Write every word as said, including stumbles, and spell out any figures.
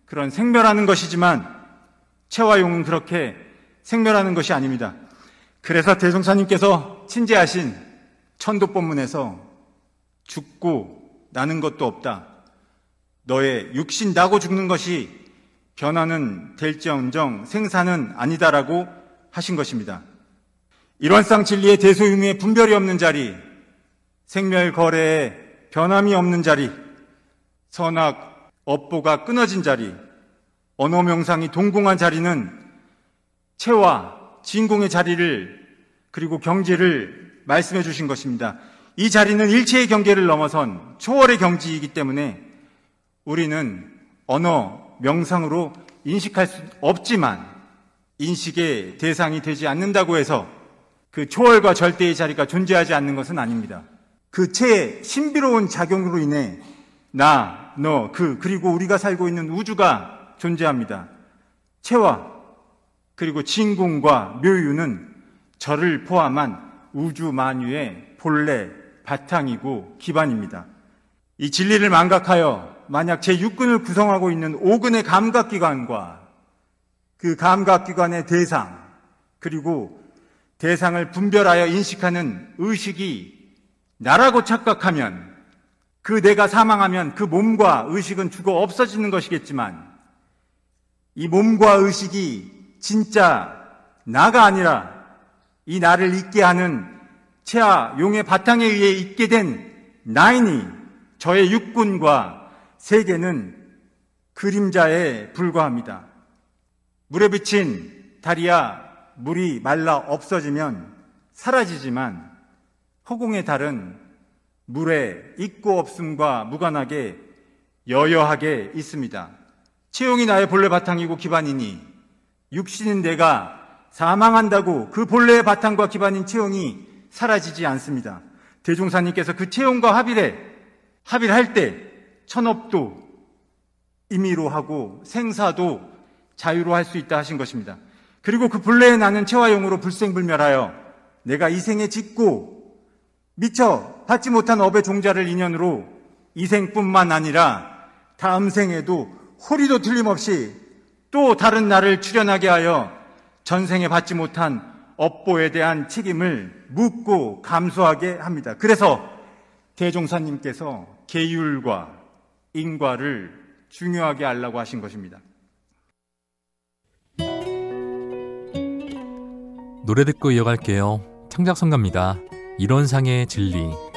그런 생멸하는 것이지만 체와 용은 그렇게 생멸하는 것이 아닙니다. 그래서 대종사님께서 친제하신 천도법문에서 죽고 나는 것도 없다. 너의 육신 나고 죽는 것이 변화는 될지언정 생사는 아니다라고 하신 것입니다. 일원상 진리의 대소유무의 분별이 없는 자리, 생멸거래에 변함이 없는 자리, 선악 업보가 끊어진 자리, 언어명상이 동공한 자리는 체와 진공의 자리를 그리고 경지를 말씀해 주신 것입니다. 이 자리는 일체의 경계를 넘어선 초월의 경지이기 때문에 우리는 언어, 명상으로 인식할 수 없지만 인식의 대상이 되지 않는다고 해서 그 초월과 절대의 자리가 존재하지 않는 것은 아닙니다. 그 체의 신비로운 작용으로 인해 나, 너, 그, 그리고 우리가 살고 있는 우주가 존재합니다. 체와 그리고 진공과 묘유는 저를 포함한 우주 만유의 본래, 바탕이고 기반입니다. 이 진리를 망각하여 만약 제 육근을 구성하고 있는 오근의 감각기관과 그 감각기관의 대상 그리고 대상을 분별하여 인식하는 의식이 나라고 착각하면 그 내가 사망하면 그 몸과 의식은 죽어 없어지는 것이겠지만 이 몸과 의식이 진짜 나가 아니라 이 나를 있게 하는 체와 용의 바탕에 의해 있게 된 나이니 저의 육군과 세계는 그림자에 불과합니다. 물에 비친 달이야 물이 말라 없어지면 사라지지만 허공의 달은 물에 있고 없음과 무관하게 여여하게 있습니다. 체용이 나의 본래 바탕이고 기반이니 육신인 내가 사망한다고 그 본래의 바탕과 기반인 체용이 사라지지 않습니다. 대종사님께서 그 체용과 합일에 합일할 때 천업도 임의로 하고 생사도 자유로 할 수 있다 하신 것입니다. 그리고 그 본래의 나는 체와 용으로 불생불멸하여 내가 이 생에 짓고 미처 받지 못한 업의 종자를 인연으로 이 생뿐만 아니라 다음 생에도 호리도 틀림없이 또 다른 나를 출현하게 하여 전생에 받지 못한 업보에 대한 책임을 묻고 감수하게 합니다. 그래서 대종사님께서 계율과 인과를 중요하게 알라고 하신 것입니다. 노래 듣고 이어갈게요. 창작성가입니다. 일원상의 진리.